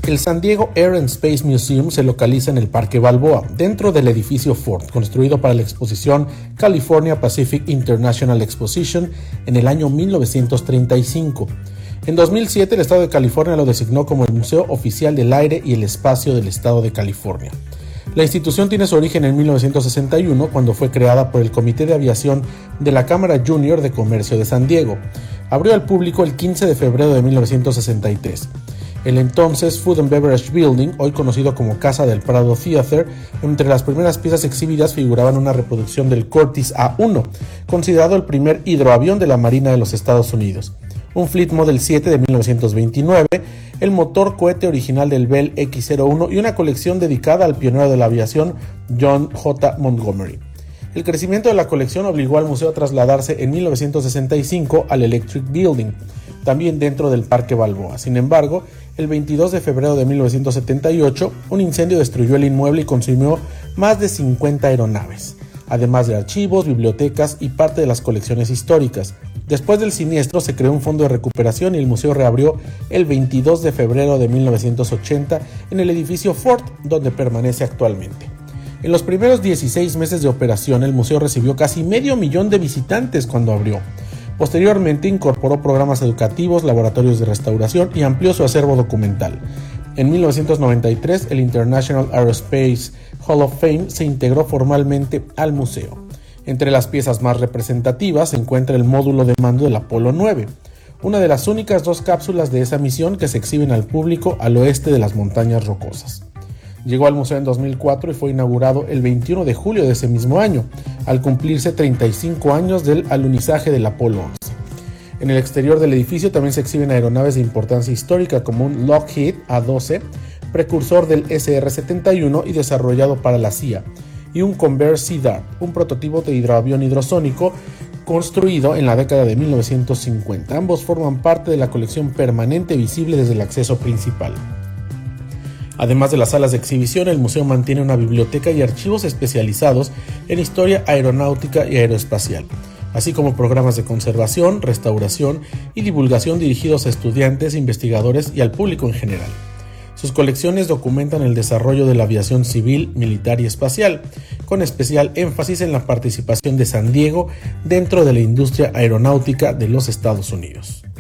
El San Diego Air and Space Museum se localiza en el Parque Balboa, dentro del edificio Ford, construido para la exposición California Pacific International Exposition en el año 1935. En 2007, el estado de California lo designó como el Museo Oficial del Aire y el Espacio del estado de California. La institución tiene su origen en 1961, cuando fue creada por el Comité de Aviación de la Cámara Junior de Comercio de San Diego. Abrió al público el 15 de febrero de 1963. El entonces Food and Beverage Building, hoy conocido como Casa del Prado Theater, entre las primeras piezas exhibidas figuraban una reproducción del Curtiss A-1, considerado el primer hidroavión de la Marina de los Estados Unidos, un Fleet Model 7 de 1929, el motor cohete original del Bell X-01 y una colección dedicada al pionero de la aviación John J. Montgomery. El crecimiento de la colección obligó al museo a trasladarse en 1965 al Electric Building, también dentro del Parque Balboa. Sin embargo, el 22 de febrero de 1978, un incendio destruyó el inmueble y consumió más de 50 aeronaves, además de archivos, bibliotecas y parte de las colecciones históricas. Después del siniestro se creó un fondo de recuperación y el museo reabrió el 22 de febrero de 1980 en el edificio Ford, donde permanece actualmente. En los primeros 16 meses de operación, el museo recibió casi 500,000 de visitantes cuando abrió. Posteriormente incorporó programas educativos, laboratorios de restauración y amplió su acervo documental. En 1993, el International Aerospace Hall of Fame se integró formalmente al museo. Entre las piezas más representativas se encuentra el módulo de mando del Apolo 9, una de las únicas 2 cápsulas de esa misión que se exhiben al público al oeste de las Montañas Rocosas. Llegó al museo en 2004 y fue inaugurado el 21 de julio de ese mismo año, al cumplirse 35 años del alunizaje del Apolo 11. En el exterior del edificio también se exhiben aeronaves de importancia histórica como un Lockheed A-12, precursor del SR-71 y desarrollado para la CIA, y un Convair Sea Dart, un prototipo de hidroavión hidrosónico construido en la década de 1950. Ambos forman parte de la colección permanente visible desde el acceso principal. Además de las salas de exhibición, el museo mantiene una biblioteca y archivos especializados en historia aeronáutica y aeroespacial, así como programas de conservación, restauración y divulgación dirigidos a estudiantes, investigadores y al público en general. Sus colecciones documentan el desarrollo de la aviación civil, militar y espacial, con especial énfasis en la participación de San Diego dentro de la industria aeronáutica de los Estados Unidos.